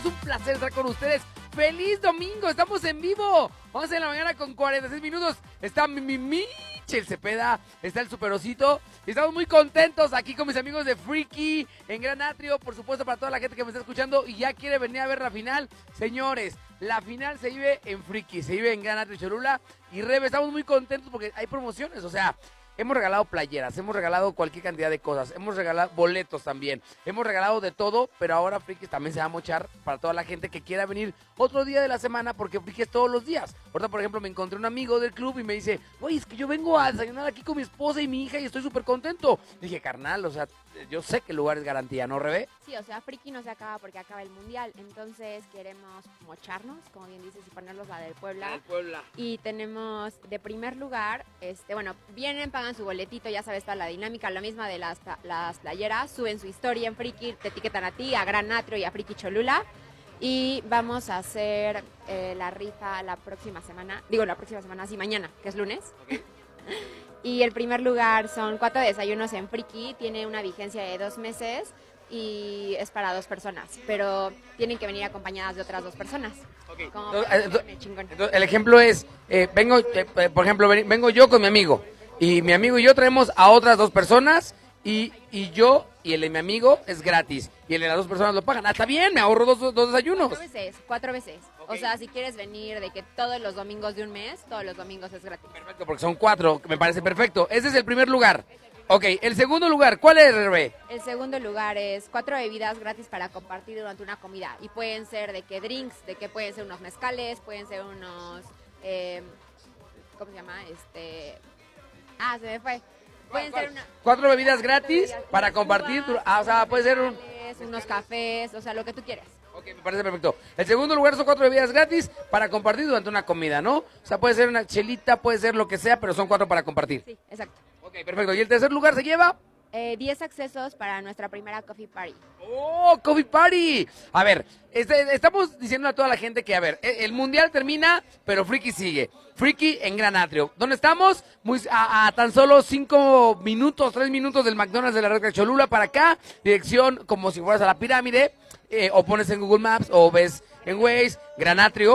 Es un placer estar con ustedes. ¡Feliz domingo! Estamos en vivo. 11 de la mañana con 46 minutos. Está mi Michel Cepeda, está el Superosito. Y estamos muy contentos aquí con mis amigos de Freaky en Gran Atrio. Por supuesto, para toda la gente que me está escuchando y ya quiere venir a ver la final. Señores, la final se vive en Freaky, se vive en Gran Atrio Cholula. Y Rebe, estamos muy contentos porque hay promociones, o sea... Hemos regalado playeras, hemos regalado cualquier cantidad de cosas, hemos regalado boletos también, hemos regalado de todo, pero ahora Freaky también se va a mochar para toda la gente que quiera venir otro día de la semana, porque Freaky es todos los días. Ahorita, por ejemplo, me encontré un amigo del club y me dice, oye, es que yo vengo a desayunar aquí con mi esposa y mi hija y estoy súper contento. Dije, carnal, o sea, yo sé que el lugar es garantía, ¿no, Rebe? Sí, o sea, Freaky no se acaba porque acaba el Mundial, entonces queremos mocharnos, como bien dices, y ponerlos la del Puebla. Y tenemos de primer lugar, bueno, vienen, pagan su boletito, ya sabes toda la dinámica, la misma de las playeras, suben su historia en Freaky, te etiquetan a ti, a Gran Atrio y a Freaky Cholula. Y vamos a hacer la rifa la próxima semana, sí, mañana, que es lunes. Okay. Y el primer lugar son 4 desayunos en Freaky, tiene una vigencia de 2 meses y es para 2 personas, pero tienen que venir acompañadas de otras 2 personas. Okay. Entonces, el ejemplo es, por ejemplo, vengo yo con mi amigo y mi amigo y yo traemos a otras 2 personas y yo y el de mi amigo es gratis y el de las 2 personas lo pagan. Está bien, me ahorro 2 desayunos. 4 veces. Okay. O sea, si quieres venir de que todos los domingos de un mes, todos los domingos es gratis. Perfecto, porque son 4, me parece perfecto. Ese es el primer lugar. Ok, el segundo lugar, ¿cuál es, Rebe? El segundo lugar es 4 bebidas gratis para compartir durante una comida. Y pueden ser de que drinks, de que pueden ser unos mezcales, pueden ser unos, ¿cómo se llama? Se me fue. Pueden ser 4 bebidas gratis para compartir, o sea, puede ser unos cafés, o sea, lo que tú quieras. Ok, me parece perfecto. El segundo lugar son 4 bebidas gratis para compartir durante una comida, ¿no? O sea, puede ser una chelita, puede ser lo que sea, pero son 4 para compartir. Sí, exacto. Ok, perfecto. ¿Y el tercer lugar se lleva? 10 accesos para nuestra primera Coffee Party. ¡Oh, Coffee Party! A ver, estamos diciendo a toda la gente que, a ver, el Mundial termina, pero Freaky sigue. Freaky en Gran Atrio. ¿Dónde estamos? A tan solo 3 minutos del McDonald's de la Red Cholula para acá. Dirección como si fueras a la pirámide. O pones en Google Maps o ves en Waze, Gran Atrio.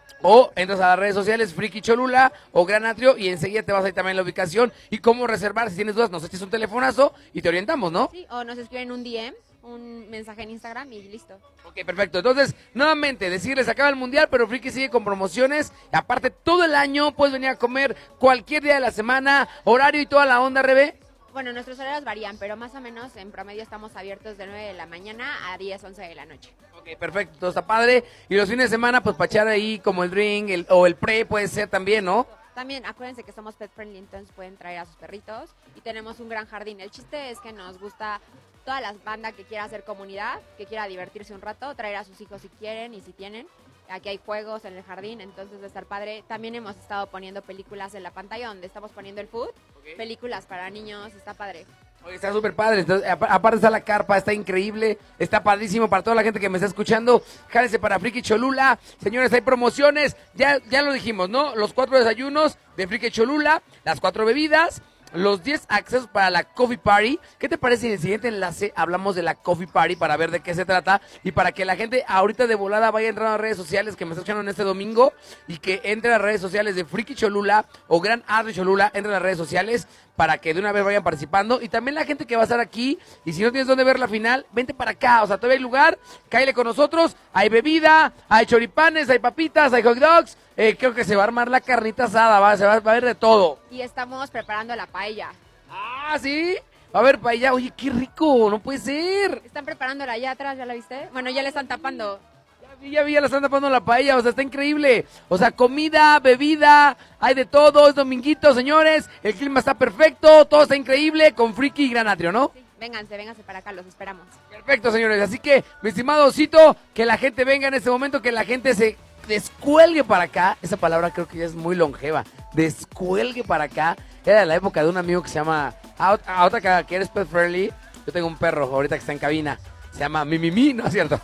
O entras a las redes sociales, Freaky Cholula o Gran Atrio, y enseguida te vas a ir también a la ubicación y cómo reservar. Si tienes dudas, nos eches un telefonazo y te orientamos, ¿no? Sí, o nos escriben un DM, un mensaje en Instagram y listo. Ok, perfecto. Entonces, nuevamente, decirles, acaba el Mundial, pero Freaky sigue con promociones. Y aparte, todo el año puedes venir a comer cualquier día de la semana, horario y toda la onda, Rebe. Bueno, nuestros horarios varían, pero más o menos en promedio estamos abiertos de 9 de la mañana a 10, 11 de la noche. Ok, perfecto, todo está padre. Y los fines de semana, pues para echar ahí como el drink o el pre puede ser también, ¿no? También, acuérdense que somos pet friendly, entonces pueden traer a sus perritos. Y tenemos un gran jardín. El chiste es que nos gusta toda la banda que quiera hacer comunidad, que quiera divertirse un rato, traer a sus hijos si quieren y si tienen. Aquí hay juegos en el jardín, entonces de estar padre. También hemos estado poniendo películas en la pantalla donde estamos poniendo el food. Okay. Películas para niños, está padre. Oye, está súper padre. Entonces, aparte está la carpa, está increíble, está padrísimo para toda la gente que me está escuchando. Jálense para Freaky Cholula. Señores, hay promociones. Ya lo dijimos, ¿no? Los 4 desayunos de Freaky Cholula, las 4 bebidas, los 10 accesos para la Coffee Party. ¿Qué te parece si en el siguiente enlace hablamos de la Coffee Party para ver de qué se trata? Y para que la gente ahorita de volada vaya entrando a redes sociales que me está escuchando en este domingo y que entre a las redes sociales de Freaky Cholula o Gran Atrio Cholula, entre a las redes sociales para que de una vez vayan participando. Y también la gente que va a estar aquí, y si no tienes dónde ver la final, vente para acá, o sea, todavía hay lugar, cáele con nosotros, hay bebida, hay choripanes, hay papitas, hay hot dogs. Creo que se va a armar la carnita asada, va a ver de todo. Y estamos preparando la paella. Ah, ¿sí? Va a haber paella. Oye, qué rico, no puede ser. Están preparándola allá atrás, ¿ya la viste? Bueno, ya le están tapando. Ya la están tapando la paella, o sea, está increíble. O sea, comida, bebida, hay de todo, es dominguito, señores. El clima está perfecto, todo está increíble con Freaky y Gran Atrio, ¿no? Sí, vénganse para acá, los esperamos. Perfecto, señores, así que, mi estimado Osito, que la gente venga en este momento, que la gente se descuelgue para acá. Esa palabra creo que ya es muy longeva. Descuelgue para acá. Era de la época de un amigo que se llama, otra que eres pet friendly. Yo tengo un perro ahorita que está en cabina. Se llama Mimimi, ¿no es cierto?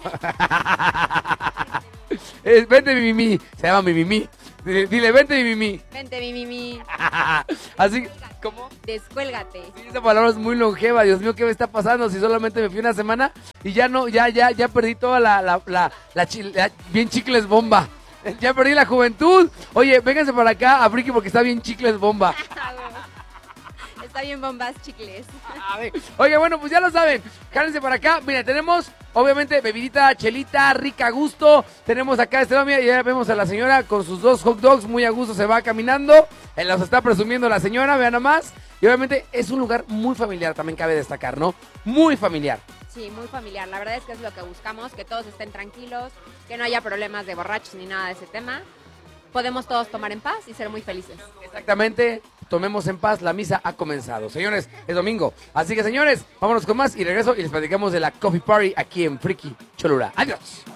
Vente Mimimi, se llama Mimimi. Dile, vente Mimimi. Vente Mimimi. Así, ¿Cómo? Descuélgate. Sí, esa palabra es muy longeva. Dios mío, ¿qué me está pasando? Si solamente me fui una semana y ya no, ya perdí toda bien chicles bomba. Ya perdí la juventud. Oye, vénganse para acá a Friki porque está bien chicles bomba. Está bien bombas, chicles. Oye, bueno, pues ya lo saben. Jálense para acá. Mira, tenemos, obviamente, bebidita, chelita, rica a gusto. Tenemos acá este lado, mira, y ya vemos a la señora con sus 2 hot dogs. Muy a gusto se va caminando. Los está presumiendo la señora, vean nomás. Y obviamente es un lugar muy familiar, también cabe destacar, ¿no? Muy familiar. Sí, muy familiar. La verdad es que es lo que buscamos, que todos estén tranquilos, que no haya problemas de borrachos ni nada de ese tema. Podemos todos tomar en paz y ser muy felices. Exactamente, tomemos en paz, la misa ha comenzado. Señores, es domingo, así que señores, vámonos con más y regreso y les platicamos de la Coffee Party aquí en Friki Cholula. ¡Adiós!